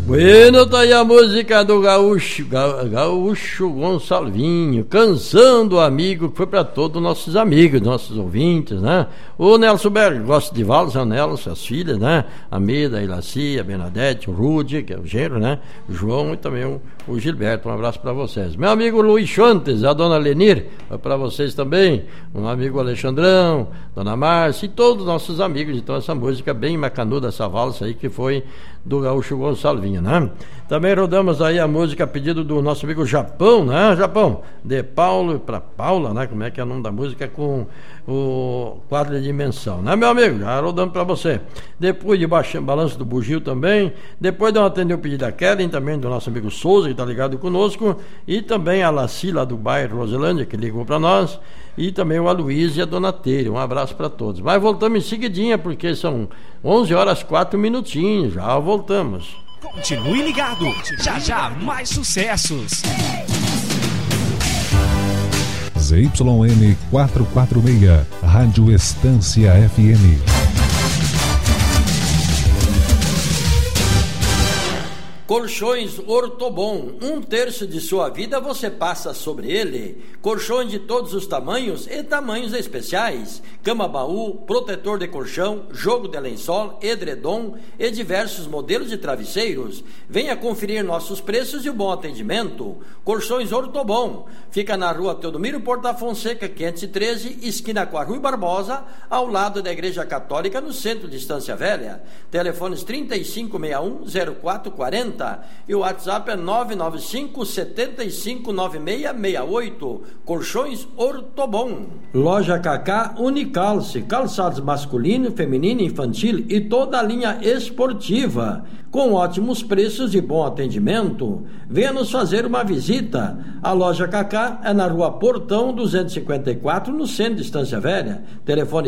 Bueno, tá aí a música do Gaúcho Gonçalvinho, Canção do Amigo, que foi para todos os nossos amigos, nossos ouvintes, né? O Nelson Berg gosta de valsa, o Nelson, as filhas, né? A Mida, a Ilaci, a Bernadette, o Rudy, que é o genro, né? O João e também o Gilberto. Um abraço para vocês. Meu amigo Luiz Chantes, a dona Lenir, vai para vocês também. Um amigo Alexandrão, dona Márcia e todos os nossos amigos. Então, essa música bem macanuda, essa valsa aí que foi do Gaúcho Gonçalvinho, né? Também rodamos aí a música a pedido do nosso amigo Japão, né? Japão, de Paulo para Paula, né? Como é que é o nome da música? Com o quadro de dimensão, né, meu amigo? Já rodamos para você. Depois de Balanço do Bugio também. Depois de eu atender o pedido da Kellen, também do nosso amigo Souza, que está ligado conosco. E também a Laci, lá do bairro Roselândia, que ligou para nós. E também o Aloysio e a Dona Teire. Um abraço para todos. Mas voltamos em seguidinha, porque são 11 horas 4 minutinhos. Já voltamos. Continue ligado. Já mais sucessos. ZYN 446, Rádio Estância FM. Colchões Ortobon, 1/3 de sua vida você passa sobre ele. Colchões de todos os tamanhos e tamanhos especiais. Cama-baú, protetor de colchão, jogo de lençol, edredom e diversos modelos de travesseiros. Venha conferir nossos preços e o bom atendimento. Colchões Ortobon, fica na rua Teodomiro Porta Fonseca, 513, esquina com a Rui Barbosa, ao lado da Igreja Católica, no centro de Estância Velha. Telefones 3561-0440 e o WhatsApp é 995-759668. Colchões Ortobon. Loja Cacá Unicalce, calçados masculino, feminino, infantil e toda a linha esportiva, com ótimos preços e bom atendimento. Venha nos fazer uma visita. A Loja Cacá é na Rua Portão 254, no centro de Estância Velha. Telefone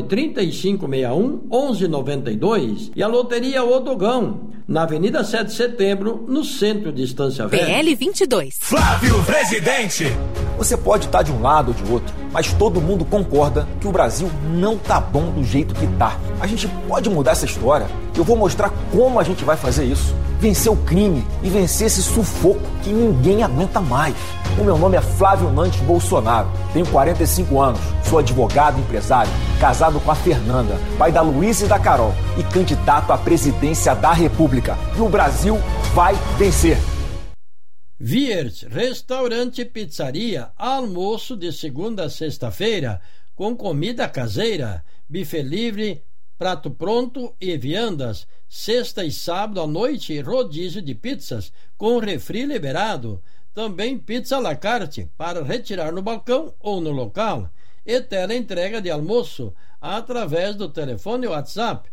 3561-1192. E a Loteria Odogão, na Avenida 7 de Setembro, no centro de Estância Velha. PL 22. Flávio Presidente. Você pode estar de um lado ou de outro, mas todo mundo concorda que o Brasil não tá bom do jeito que tá. A gente pode mudar essa história. Eu vou mostrar como a gente vai fazer isso. Vencer o crime e vencer esse sufoco que ninguém aguenta mais. O meu nome é Flávio Nantes Bolsonaro, tenho 45 anos, sou advogado e empresário, casado com a Fernanda, pai da Luísa e da Carol e candidato à presidência da República. E o Brasil vai vencer. Viers, restaurante e pizzaria, almoço de segunda a sexta-feira, com comida caseira, buffet livre, prato pronto e viandas, sexta e sábado à noite, rodízio de pizzas, com refri liberado, também pizza à la carte, para retirar no balcão ou no local, e teleentrega de almoço, através do telefone WhatsApp,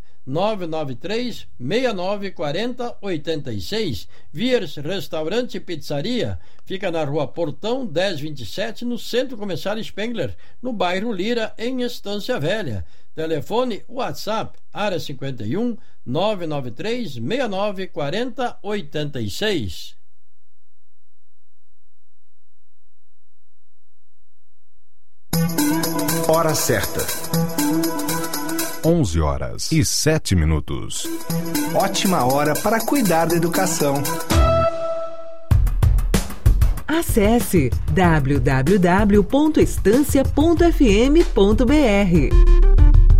993-6940-86. Viers Restaurante e Pizzaria fica na Rua Portão 1027, no Centro Comercial Spengler, no bairro Lira, em Estância Velha. Telefone WhatsApp, área 51 993-6940-86. Hora certa. 11 horas e 7 minutos. Ótima hora para cuidar da educação. Acesse www.estancia.fm.br.